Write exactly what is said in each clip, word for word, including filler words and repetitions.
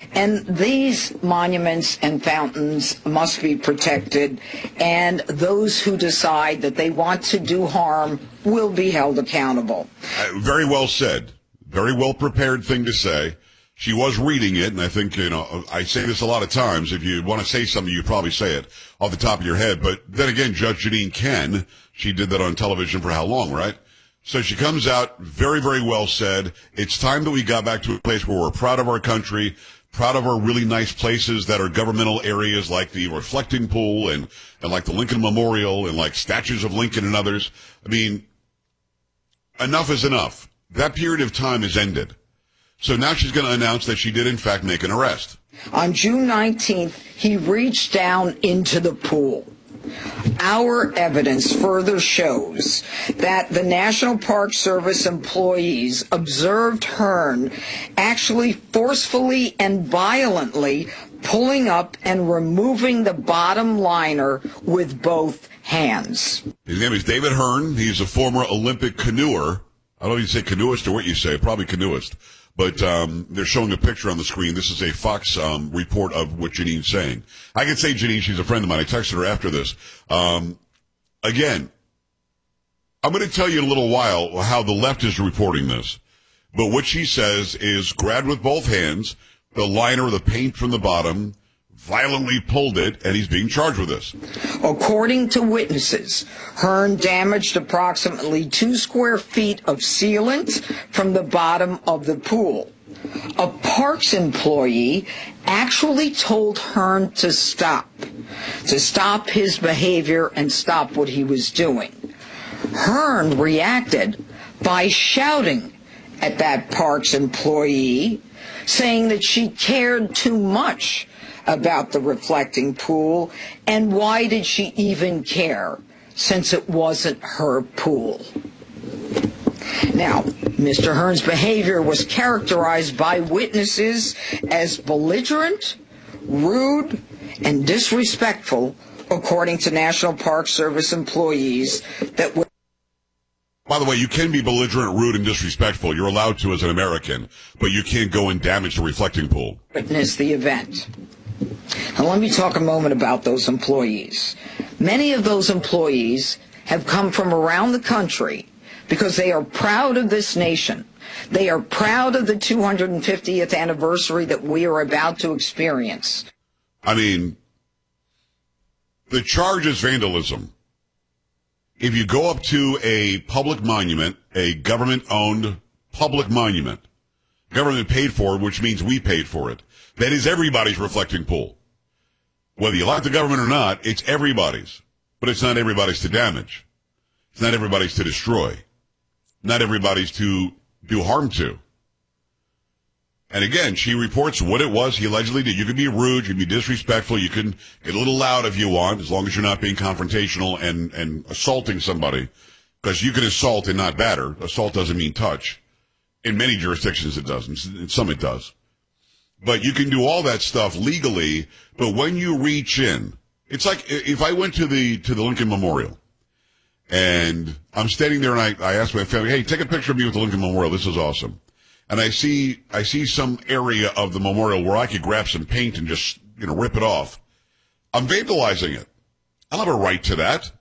And these monuments and fountains must be protected, and those who decide that they want to do harm will be held accountable. Uh, very well said. Very well prepared thing to say. She was reading it, and I think, you know, I say this a lot of times. If you want to say something, you probably say it off the top of your head. But then again, Judge Jeanine Ken, she did that on television for how long, right? So she comes out, very, very well said. It's time that we got back to a place where we're proud of our country, proud of our really nice places that are governmental areas like the Reflecting Pool and, and like the Lincoln Memorial and like statues of Lincoln and others. I mean, enough is enough. That period of time is ended. So now she's going to announce that she did, in fact, make an arrest. On June nineteenth, he reached down into the pool. Our evidence further shows that the National Park Service employees observed Hearn actually forcefully and violently pulling up and removing the bottom liner with both hands. His name is David Hearn. He's a former Olympic canoeer. I don't know if you say canoeist or what you say, probably canoeist. But um, they're showing a picture on the screen. This is a Fox um, report of what Jeanine's saying. I can say Jeanine, she's a friend of mine. I texted her after this. Um, again, I'm going to tell you in a little while how the left is reporting this. But what she says is grabbed with both hands, the liner, the paint from the bottom, violently pulled it, and he's being charged with this. According to witnesses, Hearn damaged approximately two square feet of sealant from the bottom of the pool. A Parks employee actually told Hearn to stop, to stop his behavior and stop what he was doing. Hearn reacted by shouting at that Parks employee, saying that she cared too much about the Reflecting Pool, and why did she even care, since it wasn't her pool? Now, Mister Hearn's behavior was characterized by witnesses as belligerent, rude, and disrespectful, according to National Park Service employees that were. By the way, you can be belligerent, rude, and disrespectful. You're allowed to as an American, but you can't go and damage the Reflecting Pool. Witness the event. Now, let me talk a moment about those employees. Many of those employees have come from around the country because they are proud of this nation. They are proud of the two hundred fiftieth anniversary that we are about to experience. I mean, the charge is vandalism. If you go up to a public monument, a government-owned public monument, government paid for it, which means we paid for it, that is everybody's Reflecting Pool. Whether you like the government or not, it's everybody's. But it's not everybody's to damage. It's not everybody's to destroy. Not everybody's to do harm to. And again, she reports what it was he allegedly did. You can be rude, you can be disrespectful, you can get a little loud if you want, as long as you're not being confrontational and, and assaulting somebody. Because you can assault and not batter. Assault doesn't mean touch. In many jurisdictions it doesn't. In some it does. But you can do all that stuff legally, but when you reach in, it's like if I went to the to the Lincoln Memorial, and I'm standing there and I, I ask my family, hey, take a picture of me with the Lincoln Memorial. This is awesome. And I see I see some area of the memorial where I could grab some paint and just, you know, rip it off. I'm vandalizing it. I don't have a right to that.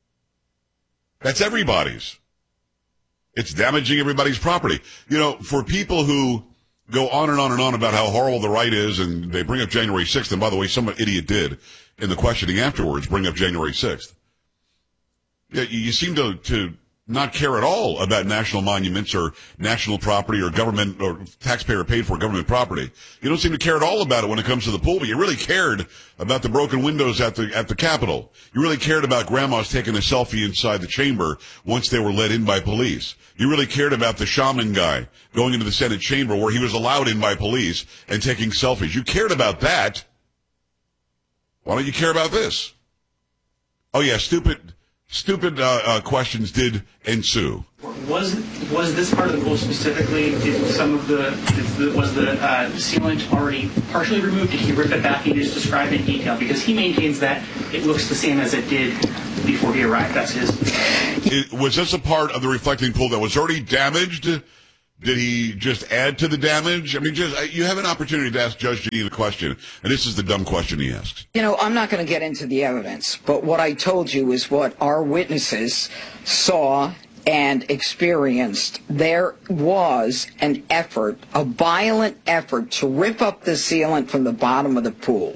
That's everybody's. It's damaging everybody's property. You know, for people who go on and on and on about how horrible the right is, and they bring up January sixth, and by the way, some idiot did in the questioning afterwards bring up January sixth. Yeah, you seem to, to not care at all about national monuments or national property or government or taxpayer paid for government property. You don't seem to care at all about it when it comes to the pool, but you really cared about the broken windows at the at the Capitol. You really cared about grandmas taking a selfie inside the chamber once they were let in by police. You really cared about the shaman guy going into the Senate chamber where he was allowed in by police and taking selfies. You cared about that. Why don't you care about this? Oh yeah, stupid... Stupid uh, uh, questions did ensue. Was was this part of the pool specifically? Did some of the, did the was the uh, sealant already partially removed? Did he rip it back? He just described in detail because he maintains that it looks the same as it did before he arrived. That's his. It, was this a part of the Reflecting Pool that was already damaged Did he just add to the damage? I mean, just you have an opportunity to ask Judge Janine the question, and this is the dumb question he asks. You know, I'm not going to get into the evidence, but what I told you is what our witnesses saw and experienced. There was an effort, a violent effort to rip up the sealant from the bottom of the pool.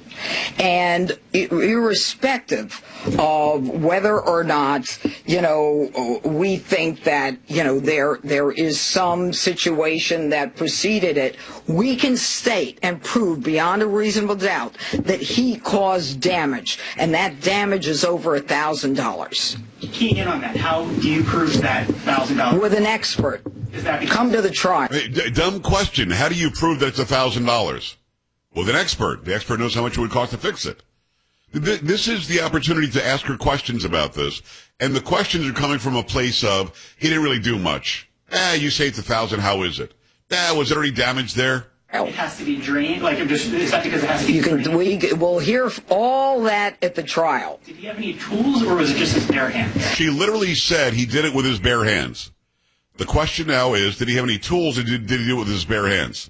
And irrespective of whether or not, you know, we think that, you know, there there is some situation that preceded it, we can state and prove beyond a reasonable doubt that he caused damage, and that damage is over a thousand dollars. Keying in on that, how do you prove that thousand dollars? With an expert. Is that because- Come to the trial. Hey, d- dumb question. How do you prove that it's a thousand dollars? With an expert. The expert knows how much it would cost to fix it. Th- this is the opportunity to ask her questions about this, and the questions are coming from a place of, he didn't really do much. Ah, you say it's a thousand, how is it? Ah, was there any damage there? It has to be drained? Like, I'm just, is that because it has to be You can, drained? we will hear all that at the trial. Did he have any tools, or was it just his bare hands? She literally said he did it with his bare hands. The question now is, did he have any tools, or did, did he do it with his bare hands?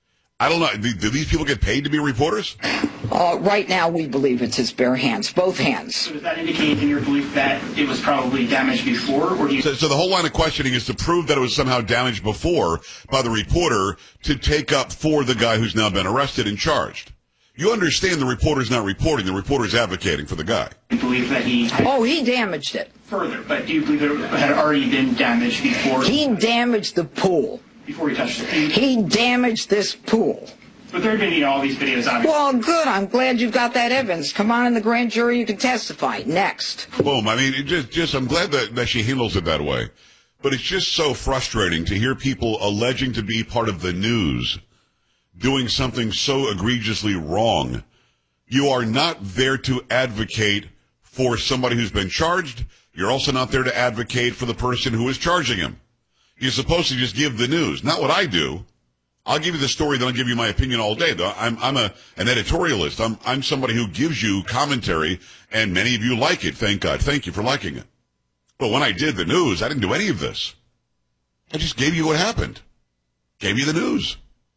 I don't know. Do, do these people get paid to be reporters? Uh, right now, we believe it's his bare hands, both hands. So does that indicate in your belief that it was probably damaged before, or do you... So, so the whole line of questioning is to prove that it was somehow damaged before by the reporter to take up for the guy who's now been arrested and charged. You understand the reporter's not reporting. The reporter's advocating for the guy. believe that he had Oh, he damaged it. further, but do you believe it had already been damaged before, He damaged the pool. before he touched it? He damaged this pool. But there have been, you know, all these videos, obviously. Well, good. I'm glad you've got that evidence. Come on in the grand jury. You can testify. Next. Boom. I mean, it just, just, I'm glad that, that she handles it that way. But it's just so frustrating to hear people alleging to be part of the news doing something so egregiously wrong. You are not there to advocate for somebody who's been charged. You're also not there to advocate for the person who is charging him. You're supposed to just give the news. Not what I do. I'll give you the story, then I'll give you my opinion all day. I'm, I'm a, an editorialist. I'm, I'm somebody who gives you commentary, and many of you like it. Thank God. Thank you for liking it. But when I did the news, I didn't do any of this. I just gave you what happened. Gave you the news.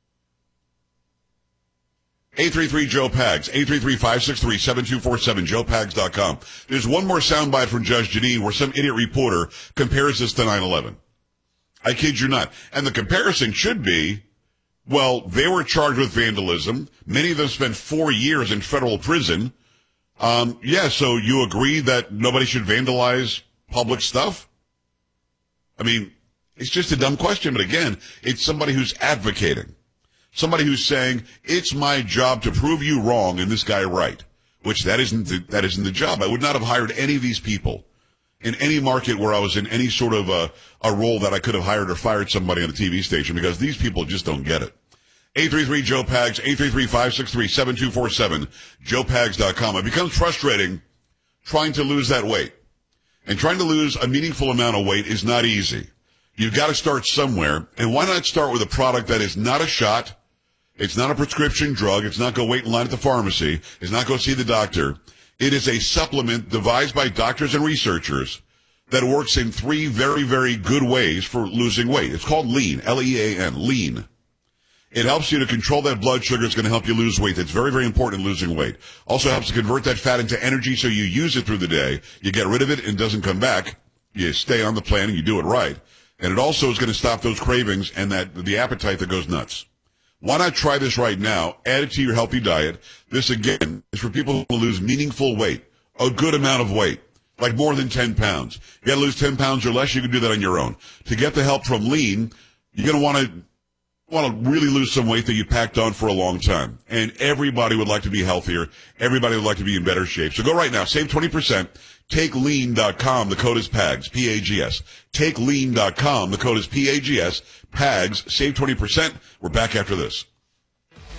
eight three three Joe Pags, eight three three, five six three, seven two four seven, joe pags dot com. There's one more soundbite from Judge Janine where some idiot reporter compares this to nine eleven. I kid you not. And the comparison should be, well, they were charged with vandalism. Many of them spent four years in federal prison. Um, yeah, so you agree that nobody should vandalize public stuff? I mean, it's just a dumb question, but again, it's somebody who's advocating. Somebody who's saying, it's my job to prove you wrong and this guy right, which that isn't the, that isn't the job. I would not have hired any of these people in any market where I was in any sort of a, a role that I could have hired or fired somebody on a T V station, because these people just don't get it. eight three three Joe Pags, eight three three, five six three, seven two four seven, joe pags dot com. It becomes frustrating trying to lose that weight. And trying to lose a meaningful amount of weight is not easy. You've got to start somewhere. And why not start with a product that is not a shot? It's not a prescription drug. It's not go wait in line at the pharmacy. It's not go see the doctor. It is a supplement devised by doctors and researchers that works in three very, very good ways for losing weight. It's called Lean, L E A N, Lean. It helps you to control that blood sugar. It's going to help you lose weight. That's very, very important in losing weight. Also helps to convert that fat into energy so you use it through the day. You get rid of it and it doesn't come back. You stay on the plan and you do it right. And it also is going to stop those cravings and that the appetite that goes nuts. Why not try this right now? Add it to your healthy diet. This, again, is for people who want to lose meaningful weight, a good amount of weight, like more than ten pounds. You got to lose ten pounds or less, you can do that on your own. To get the help from Lean, you're going to want to want to really lose some weight that you packed on for a long time. And everybody would like to be healthier. Everybody would like to be in better shape. So go right now. Save twenty percent. take lean dot com. The code is PAGS, P A G S. take lean dot com. The code is P A G S, PAGS. Save twenty percent. We're back after this.